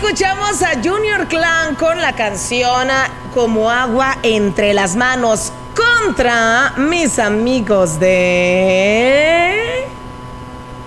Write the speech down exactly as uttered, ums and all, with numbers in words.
escuchamos a Junior Clan con la canción Como agua entre las manos contra mis amigos de...